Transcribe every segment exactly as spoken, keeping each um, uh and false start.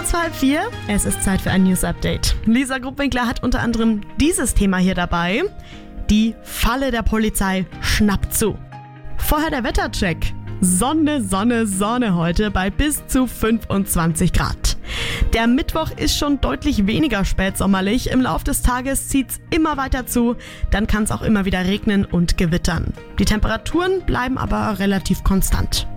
Kurz vor halb vier, es ist Zeit für ein News-Update. Lisa Gruppwinkler hat unter anderem dieses Thema hier dabei. Die Falle der Polizei schnappt zu. Vorher der Wettercheck. Sonne, Sonne, Sonne heute bei bis zu fünfundzwanzig Grad. Der Mittwoch ist schon deutlich weniger spätsommerlich. Im Laufe des Tages zieht's immer weiter zu. Dann kann es auch immer wieder regnen und gewittern. Die Temperaturen bleiben aber relativ konstant.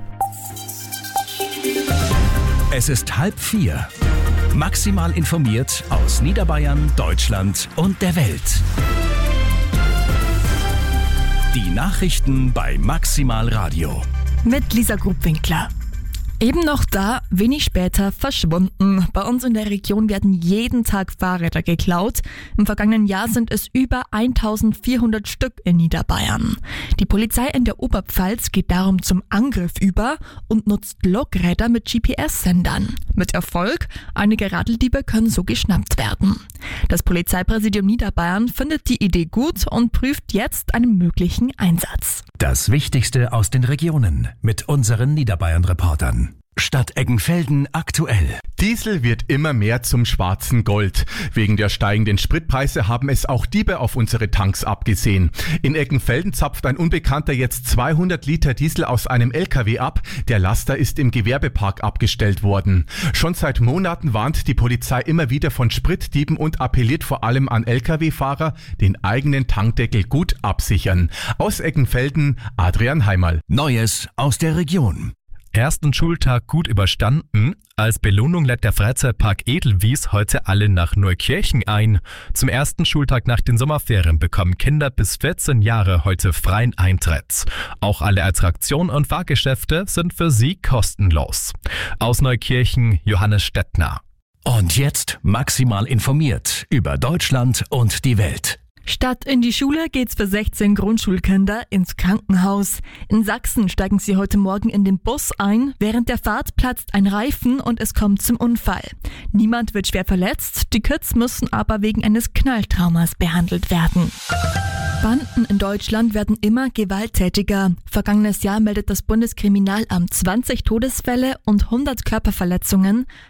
Es ist halb vier. Maximal informiert aus Niederbayern, Deutschland und der Welt. Die Nachrichten bei Maximal Radio. Mit Lisa Gruppwinkler. Eben noch da, wenig später verschwunden. Bei uns in der Region werden jeden Tag Fahrräder geklaut. Im vergangenen Jahr sind es über eintausendvierhundert Stück in Niederbayern. Die Polizei in der Oberpfalz geht darum zum Angriff über und nutzt Lokräder mit G P S-Sendern. Mit Erfolg, einige Radeldiebe können so geschnappt werden. Das Polizeipräsidium Niederbayern findet die Idee gut und prüft jetzt einen möglichen Einsatz. Das Wichtigste aus den Regionen mit unseren Niederbayern-Reportern. Stadt Eggenfelden aktuell. Diesel wird immer mehr zum schwarzen Gold. Wegen der steigenden Spritpreise haben es auch Diebe auf unsere Tanks abgesehen. In Eggenfelden zapft ein Unbekannter jetzt zweihundert Liter Diesel aus einem L K W ab. Der Laster ist im Gewerbepark abgestellt worden. Schon seit Monaten warnt die Polizei immer wieder von Spritdieben und appelliert vor allem an L K W-Fahrer, den eigenen Tankdeckel gut absichern. Aus Eggenfelden, Adrian Heimerl. Neues aus der Region. Ersten Schultag gut überstanden. Als Belohnung lädt der Freizeitpark Edelwies heute alle nach Neukirchen ein. Zum ersten Schultag nach den Sommerferien bekommen Kinder bis vierzehn Jahre heute freien Eintritt. Auch alle Attraktionen und Fahrgeschäfte sind für sie kostenlos. Aus Neukirchen Johannes Stettner. Und jetzt maximal informiert über Deutschland und die Welt. Statt in die Schule geht's für sechzehn Grundschulkinder ins Krankenhaus. In Sachsen steigen sie heute Morgen in den Bus ein. Während der Fahrt platzt ein Reifen und es kommt zum Unfall. Niemand wird schwer verletzt, die Kids müssen aber wegen eines Knalltraumas behandelt werden. Banden in Deutschland werden immer gewalttätiger. Vergangenes Jahr meldet das Bundeskriminalamt zwanzig Todesfälle und hundert Körperverletzungen.